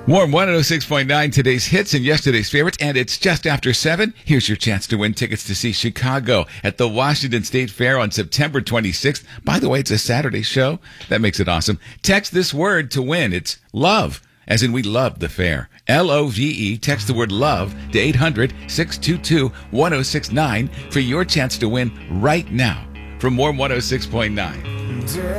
Warm 106.9, today's hits and yesterday's favorites, and it's just after 7. Here's your chance to win tickets to see Chicago at the Washington State Fair on September 26th. By the way, it's a Saturday show. That makes it awesome. Text this word to win. It's love, as in we love the fair. L-O-V-E. Text the word love to 800-622-1069 for your chance to win right now from Warm 106.9.